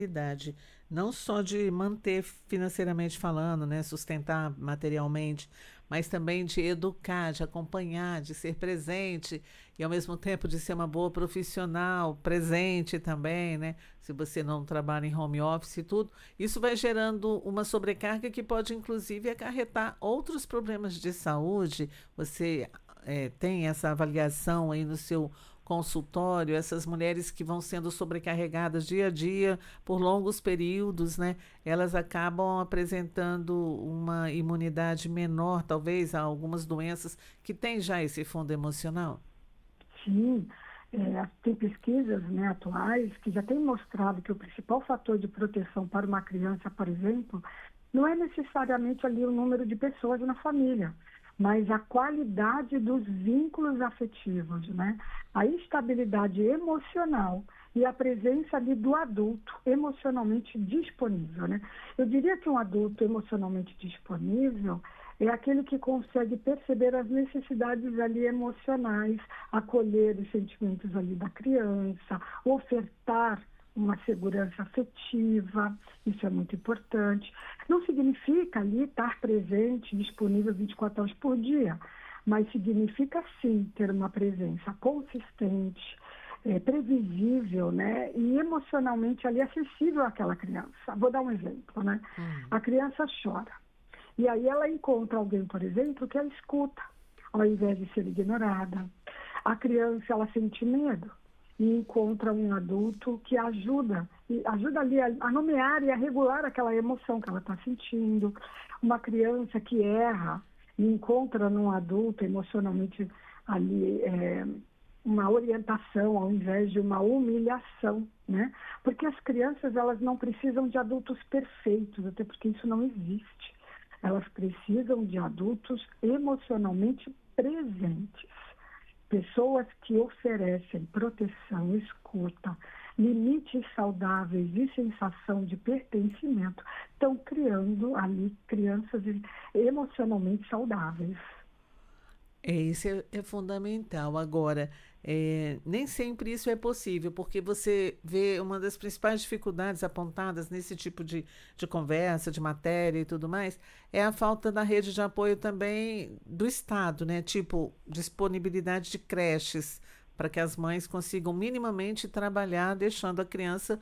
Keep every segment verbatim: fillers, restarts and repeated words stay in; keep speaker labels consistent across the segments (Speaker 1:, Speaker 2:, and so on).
Speaker 1: idade, não só de manter financeiramente falando, né, sustentar materialmente, mas também de educar, de acompanhar, de ser presente e ao mesmo tempo de ser uma boa profissional, presente também, né? Se você não trabalha em home office e tudo, isso vai gerando uma sobrecarga que pode inclusive acarretar outros problemas de saúde. Você eh, tem essa avaliação aí no seu consultório, essas mulheres que vão sendo sobrecarregadas dia a dia por longos períodos, né? Elas acabam apresentando uma imunidade menor, talvez, a algumas doenças que têm já esse fundo emocional.
Speaker 2: Sim, é, tem pesquisas, né, atuais que já têm mostrado que o principal fator de proteção para uma criança, por exemplo, não é necessariamente ali o número de pessoas na família, mas a qualidade dos vínculos afetivos, né? A estabilidade emocional e a presença ali do adulto emocionalmente disponível, né? Eu diria que um adulto emocionalmente disponível é aquele que consegue perceber as necessidades ali emocionais, acolher os sentimentos ali da criança, ofertar uma segurança afetiva, isso é muito importante. Não significa ali estar presente, disponível vinte e quatro horas por dia, mas significa sim ter uma presença consistente, é, previsível, né? E emocionalmente ali acessível àquela criança. Vou dar um exemplo, né?
Speaker 1: Hum.
Speaker 2: A criança chora. E aí ela encontra alguém, por exemplo, que a escuta, ao invés de ser ignorada. A criança, ela sente medo e encontra um adulto que ajuda, e ajuda ali a, a nomear e a regular aquela emoção que ela está sentindo. Uma criança que erra e encontra num adulto emocionalmente ali é, uma orientação ao invés de uma humilhação, né? Porque as crianças, elas não precisam de adultos perfeitos, até porque isso não existe. Elas precisam de adultos emocionalmente presentes. Pessoas que oferecem proteção, escuta, limites saudáveis e sensação de pertencimento estão criando ali crianças emocionalmente saudáveis.
Speaker 1: É, isso é, é fundamental. Agora, é, nem sempre isso é possível, porque você vê uma das principais dificuldades apontadas nesse tipo de, de conversa, de matéria e tudo mais, é a falta da rede de apoio também do Estado, né? Tipo, disponibilidade de creches, para que as mães consigam minimamente trabalhar, deixando a criança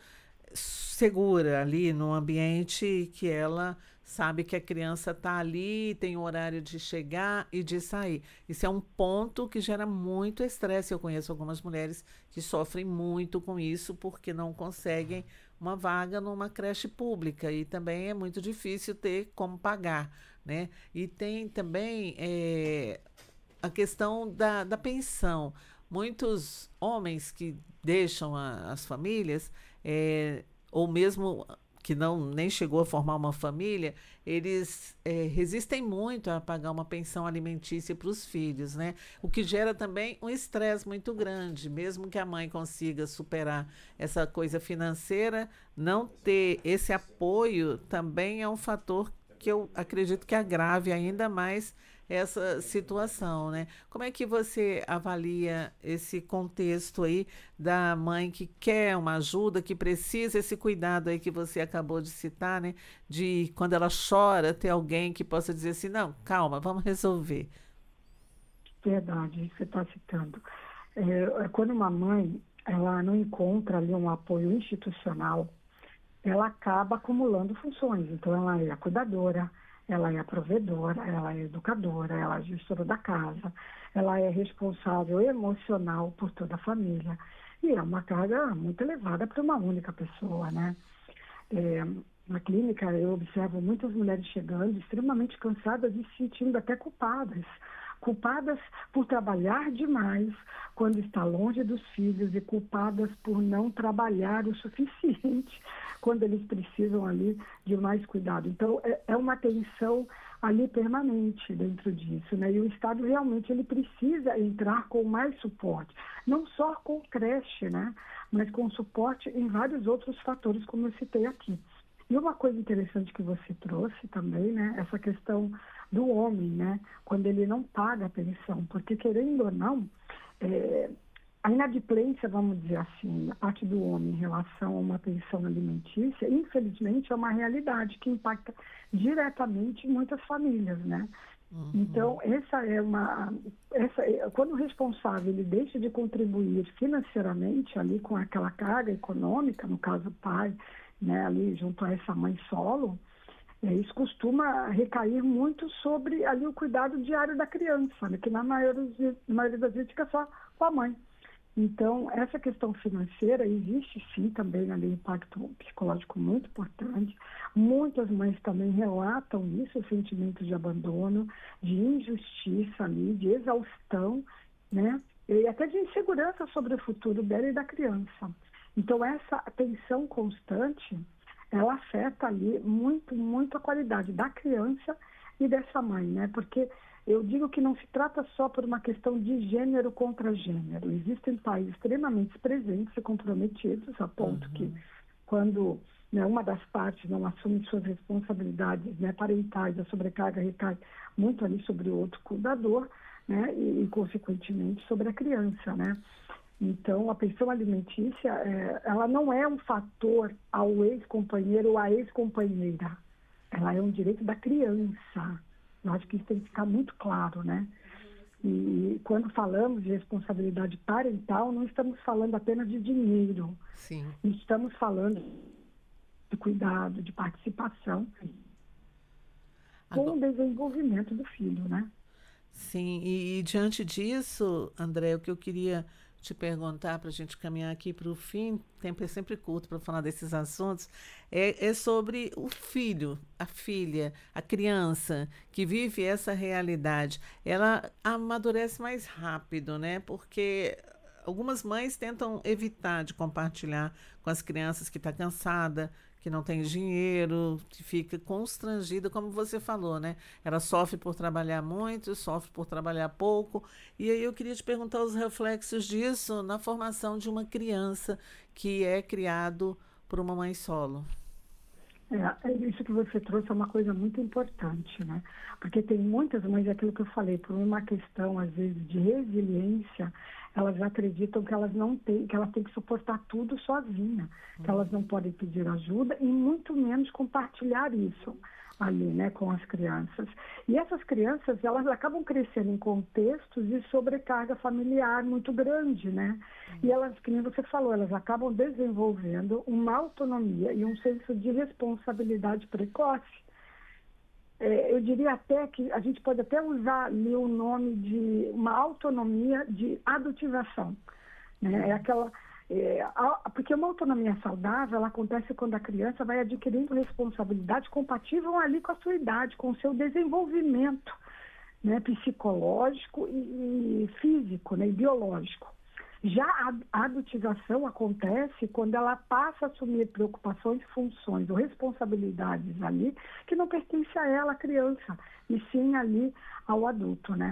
Speaker 1: segura ali no ambiente que ela sabe que a criança está ali, tem o horário de chegar e de sair. Isso é um ponto que gera muito estresse. Eu conheço algumas mulheres que sofrem muito com isso porque não conseguem uma vaga numa creche pública e também é muito difícil ter como pagar, né? E tem também eh, a questão da, da pensão. Muitos homens que deixam a- as famílias, eh, ou mesmo que não nem chegou a formar uma família, eles eh, resistem muito a pagar uma pensão alimentícia para os filhos, né? O que gera também um estresse muito grande, mesmo que a mãe consiga superar essa coisa financeira, não ter esse apoio também é um fator que eu acredito que agrave ainda mais essa situação, né? Como é que você avalia esse contexto aí da mãe que quer uma ajuda, que precisa esse cuidado aí que você acabou de citar, né? De quando ela chora, ter alguém que possa dizer assim, não, calma, vamos resolver.
Speaker 2: Verdade, você está citando. É, é quando uma mãe ela não encontra ali um apoio institucional, ela acaba acumulando funções. Então, ela é a cuidadora, ela é a provedora, ela é a educadora, ela é a gestora da casa, ela é responsável emocional por toda a família. E é uma carga muito elevada para uma única pessoa, né? É, na clínica, eu observo muitas mulheres chegando extremamente cansadas e se sentindo até culpadas. Culpadas por trabalhar demais quando está longe dos filhos e culpadas por não trabalhar o suficiente quando eles precisam ali de mais cuidado. Então, é, é uma tensão ali permanente dentro disso, né? E o Estado realmente ele precisa entrar com mais suporte, não só com creche, né? Mas com suporte em vários outros fatores, como eu citei aqui. E uma coisa interessante que você trouxe também, né? Essa questão do homem, né? Quando ele não paga a pensão, porque querendo ou não, é, a inadimplência, vamos dizer assim, da parte do homem em relação a uma pensão alimentícia, infelizmente, é uma realidade que impacta diretamente muitas famílias, né?
Speaker 1: Uhum.
Speaker 2: Então, essa é uma... Essa é, quando o responsável ele deixa de contribuir financeiramente ali com aquela carga econômica, no caso o pai, né, ali junto a essa mãe solo, é, isso costuma recair muito sobre ali o cuidado diário da criança, né, que na maioria, na maioria das vezes fica só com a mãe. Então, essa questão financeira existe sim também ali um impacto psicológico muito importante. Muitas mães também relatam isso, sentimentos de abandono, de injustiça ali, de exaustão, né? E até de insegurança sobre o futuro dela e da criança. Então, essa tensão constante, ela afeta ali muito, muito a qualidade da criança e dessa mãe, né? Porque eu digo que não se trata só por uma questão de gênero contra gênero. Existem pais extremamente presentes e comprometidos, a ponto uhum. que quando, né, uma das partes não assume suas responsabilidades, né, parentais, a sobrecarga recai muito ali sobre o outro cuidador, né, e, e consequentemente sobre a criança, né? Então, a pensão alimentícia, é, ela não é um fator ao ex-companheiro ou à ex-companheira. Ela é um direito da criança. Eu acho que isso tem que ficar muito claro, né? E quando falamos de responsabilidade parental, não estamos falando apenas de dinheiro.
Speaker 1: Sim.
Speaker 2: Estamos falando de cuidado, de participação com o desenvolvimento do filho, né?
Speaker 1: Sim, e, e diante disso, André, o que eu queria te perguntar para a gente caminhar aqui para o fim, o tempo é sempre curto para falar desses assuntos, é, é sobre o filho, a filha, a criança que vive essa realidade. Ela amadurece mais rápido, né? Porque algumas mães tentam evitar de compartilhar com as crianças que está cansada, que não tem dinheiro, que fica constrangida, como você falou, né? Ela sofre por trabalhar muito, sofre por trabalhar pouco. E aí eu queria te perguntar os reflexos disso na formação de uma criança que é criado por uma mãe solo.
Speaker 2: É, isso que você trouxe é uma coisa muito importante, né? Porque tem muitas mães, é aquilo que eu falei, por uma questão, às vezes, de resiliência, elas acreditam que elas não têm, que elas têm que suportar tudo sozinha, uhum. que elas não podem pedir ajuda e muito menos compartilhar isso ali, né, com as crianças. E essas crianças, elas acabam crescendo em contextos de sobrecarga familiar muito grande, né? Uhum. E elas, como você falou, elas acabam desenvolvendo uma autonomia e um senso de responsabilidade precoce. É, eu diria até que a gente pode até usar ali o nome de uma autonomia de adultização, né? É aquela... É, a, porque uma autonomia saudável, ela acontece quando a criança vai adquirindo responsabilidades compatíveis ali com a sua idade, com o seu desenvolvimento, né, psicológico e, e físico, né, e biológico. Já a adultização acontece quando ela passa a assumir preocupações, funções ou responsabilidades ali que não pertencem a ela, a criança, e sim ali ao adulto, né?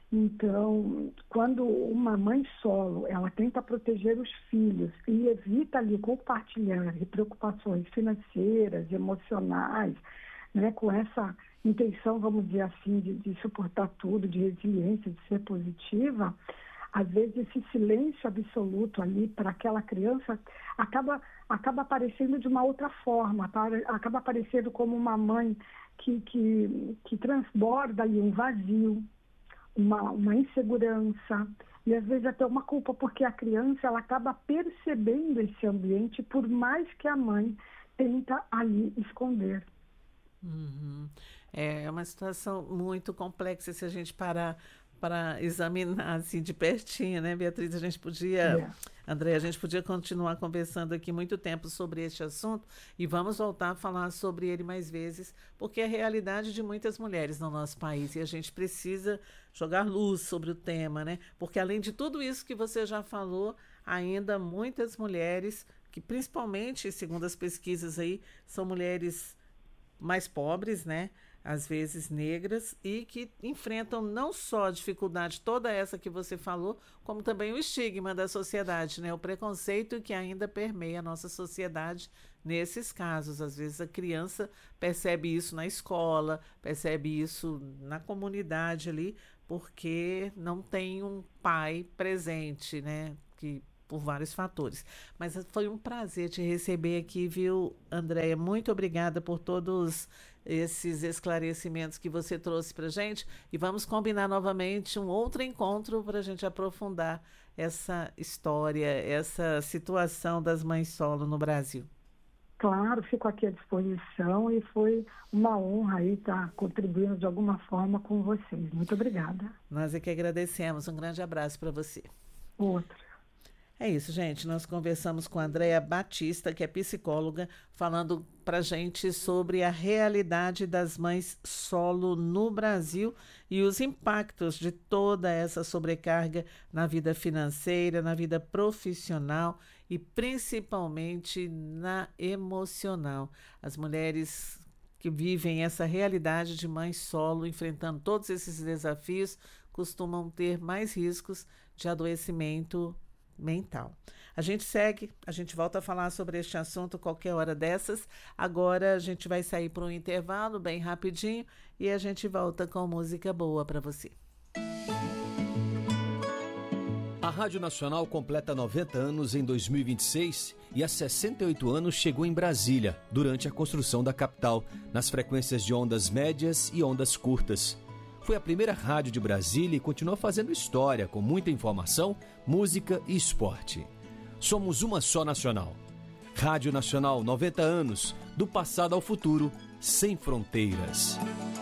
Speaker 2: Então, quando uma mãe solo, ela tenta proteger os filhos e evita ali compartilhar preocupações financeiras, emocionais, né, com essa intenção, vamos dizer assim, de, de suportar tudo, de resiliência, de ser positiva, às vezes esse silêncio absoluto ali para aquela criança acaba, acaba aparecendo de uma outra forma, tá? Acaba aparecendo como uma mãe que, que, que transborda ali um vazio, Uma, uma insegurança e às vezes até uma culpa, porque a criança ela acaba percebendo esse ambiente por mais que a mãe tenta ali esconder.
Speaker 1: Uhum. É uma situação muito complexa se a gente parar para examinar assim de pertinho, né, Beatriz? A gente podia,
Speaker 2: É.
Speaker 1: André, a gente podia continuar conversando aqui muito tempo sobre este assunto e vamos voltar a falar sobre ele mais vezes, porque é a realidade de muitas mulheres no nosso país e a gente precisa jogar luz sobre o tema, né? Porque além de tudo isso que você já falou, ainda muitas mulheres, que principalmente, segundo as pesquisas aí, são mulheres mais pobres, né? Às vezes negras, e que enfrentam não só a dificuldade toda essa que você falou, como também o estigma da sociedade, né? O preconceito que ainda permeia a nossa sociedade nesses casos. Às vezes a criança percebe isso na escola, percebe isso na comunidade ali, porque não tem um pai presente, né? que por vários fatores. Mas foi um prazer te receber aqui, viu, Andréia? Muito obrigada por todos esses esclarecimentos que você trouxe para a gente, e vamos combinar novamente um outro encontro para a gente aprofundar essa história, essa situação das mães solo no Brasil.
Speaker 2: Claro, fico aqui à disposição e foi uma honra aí estar contribuindo de alguma forma com vocês. Muito obrigada.
Speaker 1: Nós é que agradecemos. Um grande abraço para você.
Speaker 2: Outro.
Speaker 1: É isso, gente. Nós conversamos com a Andréia Batista, que é psicóloga, falando para a gente sobre a realidade das mães solo no Brasil e os impactos de toda essa sobrecarga na vida financeira, na vida profissional e principalmente na emocional. As mulheres que vivem essa realidade de mãe solo, enfrentando todos esses desafios, costumam ter mais riscos de adoecimento mental. A gente segue, a gente volta a falar sobre este assunto qualquer hora dessas. Agora a gente vai sair para um intervalo bem rapidinho e a gente volta com música boa para você.
Speaker 3: A Rádio Nacional completa noventa anos em dois mil e vinte e seis e há sessenta e oito anos chegou em Brasília, durante a construção da capital, nas frequências de ondas médias e ondas curtas. Foi a primeira rádio de Brasília e continua fazendo história, com muita informação, música e esporte. Somos uma só nacional. Rádio Nacional, noventa anos, do passado ao futuro, sem fronteiras.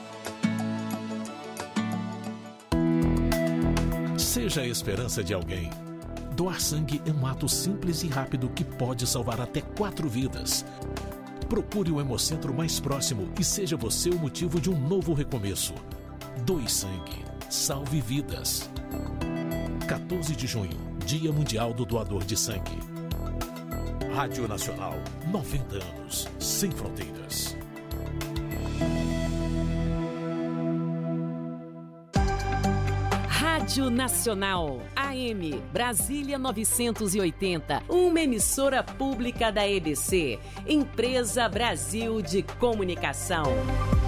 Speaker 4: Seja a esperança de alguém. Doar sangue é um ato simples e rápido que pode salvar até quatro vidas. Procure o Hemocentro mais próximo e seja você o motivo de um novo recomeço. Doe sangue. Salve vidas. quatorze de junho, Dia Mundial do Doador de Sangue. Rádio Nacional, noventa anos, sem fronteiras.
Speaker 5: Rádio Nacional, A M, Brasília novecentos e oitenta, uma emissora pública da E B C, Empresa Brasil de Comunicação.